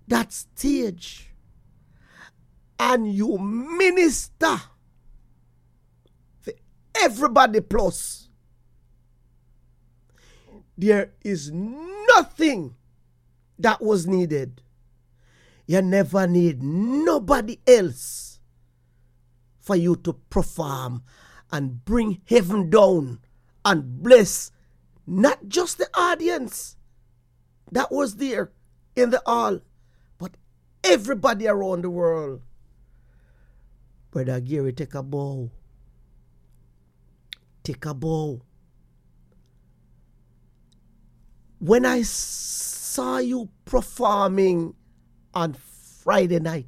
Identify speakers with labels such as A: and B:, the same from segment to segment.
A: that stage and you minister for everybody plus, there is nothing that was needed. You never need nobody else for you to perform and bring heaven down and bless not just the audience that was there in the hall, but everybody around the world. Brother Gary, take a bow. Take a bow. When I saw you performing on Friday night,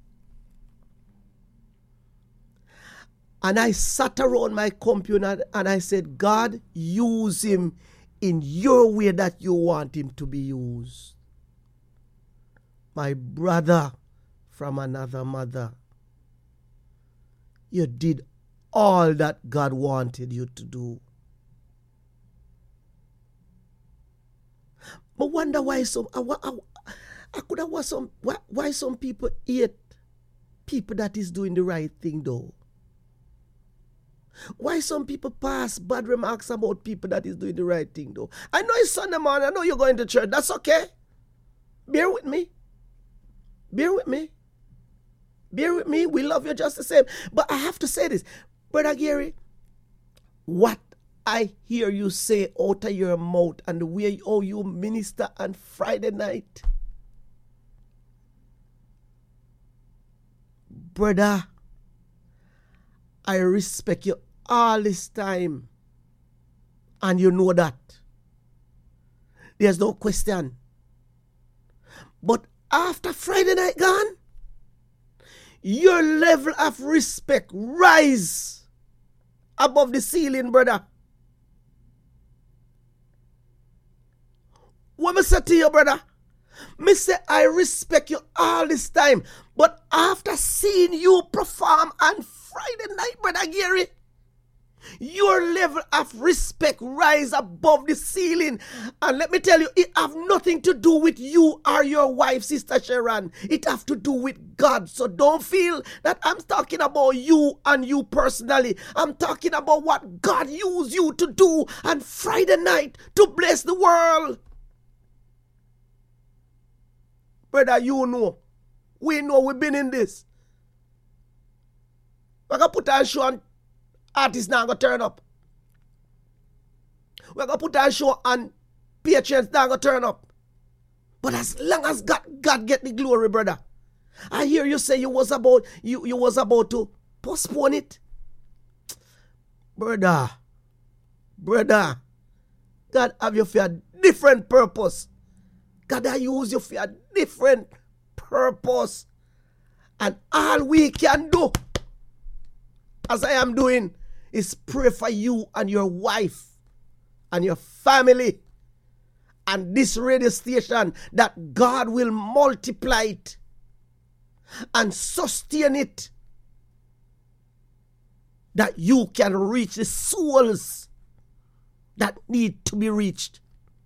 A: and I sat around my computer and I said, God, use him in your way that you want him to be used. My brother from another mother, you did all that God wanted you to do. But wonder why I could have why some people hate people that is doing the right thing though. Why some people pass bad remarks about people that is doing the right thing though. I know it's Sunday morning, I know you're going to church, that's okay. Bear with me. Bear with me. Bear with me, we love you just the same. But I have to say this, Brother Gary, what I hear you say out of your mouth and the way you minister on Friday night, brother, I respect you all this time. And you know that. There's no question. But after Friday night gone, your level of respect rise above the ceiling, brother. What me say to you, brother? Me say I respect you all this time. But after seeing you perform on Friday night, Brother Gary, your level of respect rise above the ceiling. And let me tell you, it have nothing to do with you or your wife, Sister Sharon. It have to do with God. So don't feel that I'm talking about you and you personally. I'm talking about what God used you to do on Friday night to bless the world. Brother, you know. We know we've been in this. We're going to put on show and artists now going to turn up. We're going to put on show and patrons now going to turn up. But as long as God get the glory, brother. I hear you say you was about to postpone it. Brother, God have you for a different purpose. God I use you for a different purpose. And all we can do, as I am doing, is pray for you and your wife and your family and this radio station, that God will multiply it and sustain it, that you can reach the souls that need to be reached.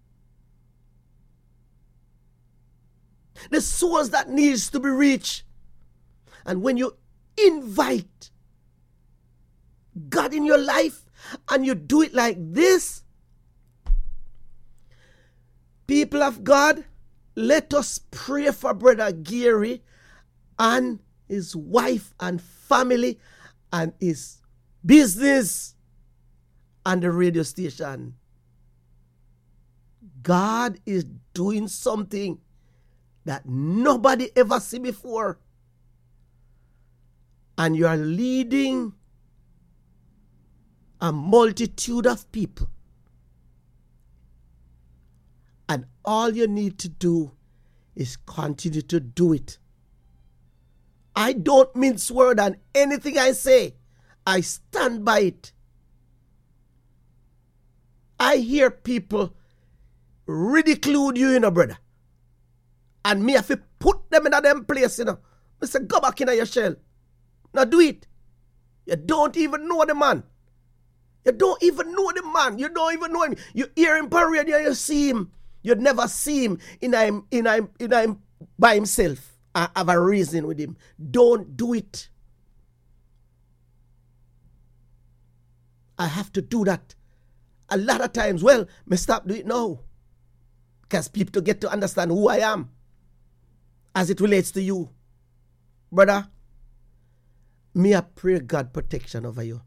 A: The souls that needs to be reached. And when you invite God in your life and you do it like this, people of God, let us pray for Brother Gary and his wife and family and his business and the radio station. God is doing something that nobody ever see before. And you are leading a multitude of people. And all you need to do is continue to do it. I don't mince word on anything I say. I stand by it. I hear people ridicule you, brother. And me have to put them in them place, I say, go back in your shell. Now do it. You don't even know the man. You don't even know the man. You don't even know him. You hear him per radio, you see him. You never see him in a by himself and have a reason with him. Don't do it. I have to do that. A lot of times, well, me stop do it now. Because people get to understand who I am as it relates to you. Brother, me I pray God protection over you.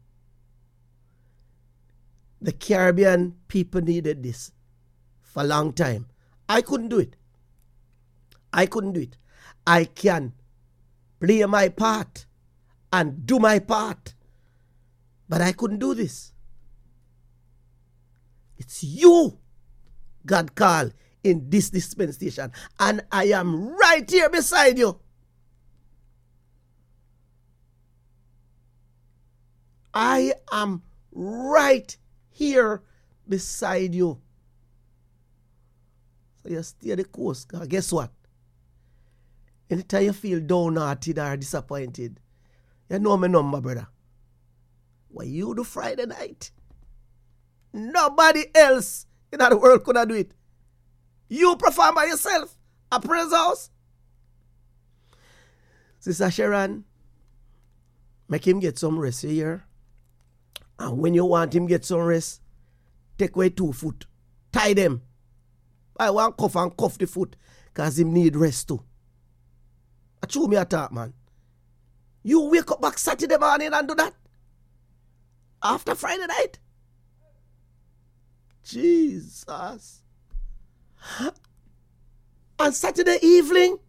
A: The Caribbean people needed this for a long time. I couldn't do it. I can play my part and do my part. But I couldn't do this. It's you God called in this dispensation. And I am right here beside you. I am right here beside you. So you stay the course. Because guess what? Anytime you feel downhearted or disappointed, you know my number, brother. What you do Friday night, nobody else in the world could do it. You perform by yourself at Praise House. Sister Sharon, make him get some rest here. And when you want him get some rest, take away 2 foot. Tie them. I want cuff and cuff the foot. Because him need rest too. I chew me a talk, man. You wake up back Saturday morning and do that? After Friday night? Jesus. And Saturday evening?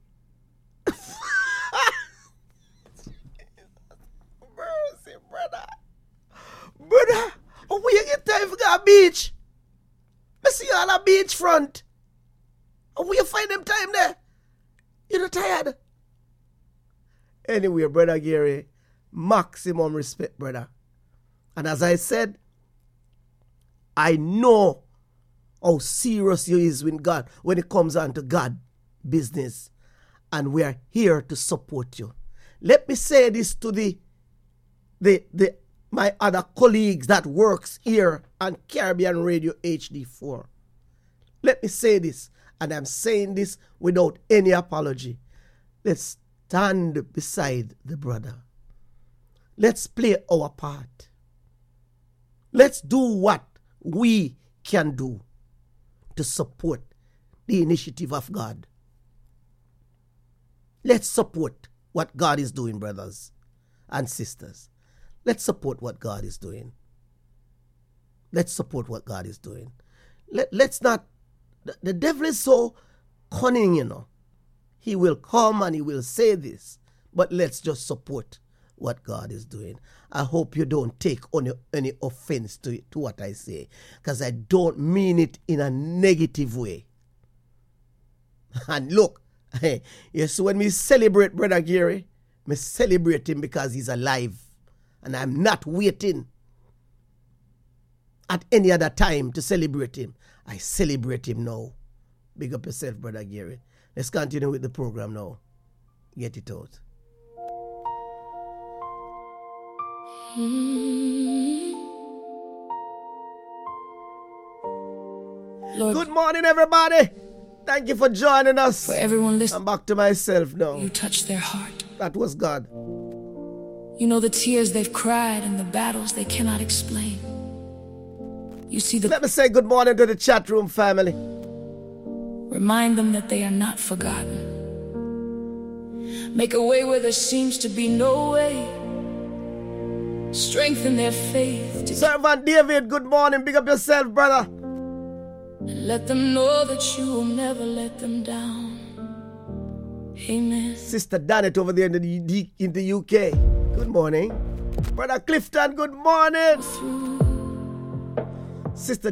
A: Mercy, brother. Brother, where you get time for the beach? I see you on a beach front. Where you find them time there? You're not tired? Anyway, Brother Gary, maximum respect, brother. And as I said, I know how serious you is with God when it comes on to God business. And we are here to support you. Let me say this to my other colleagues that works here on Caribbean Radio HD4. Let me say this, and I'm saying this without any apology. Let's stand beside the brother. Let's play our part. Let's do what we can do to support the initiative of God. Let's support what God is doing, brothers and sisters. Let's support what God is doing. Let's support what God is doing. Let's not... The devil is so cunning, you know. He will come and he will say this. But let's just support what God is doing. I hope you don't take any offense to what I say. Because I don't mean it in a negative way. And look, you see when we celebrate Brother Gary, we celebrate him because he's alive. And I'm not waiting at any other time to celebrate him. I celebrate him now. Big up yourself, Brother Gary. Let's continue with the program now. Get it out. Lord, good morning, everybody. Thank you for joining us.
B: For everyone listening,
A: I'm back to myself now.
B: You touched their heart.
A: That was God.
B: You know the tears they've cried and the battles they cannot explain. You see the...
A: Let me say good morning to the chat room family.
B: Remind them that they are not forgotten. Make a way where there seems to be no way. Strengthen their faith.
A: Servant David, good morning. Big up yourself, brother.
B: And let them know that you will never let them down. Amen.
A: Sister Danet over there in the UK. Good morning. Brother Clifton, good morning. Sister